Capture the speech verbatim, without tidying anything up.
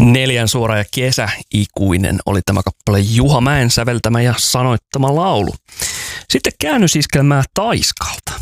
Neljän suora ja kesäikuinen oli tämä kappale Juha Mäen säveltämä ja sanoittama laulu. Sitten käännysiskelmää Taiskalta.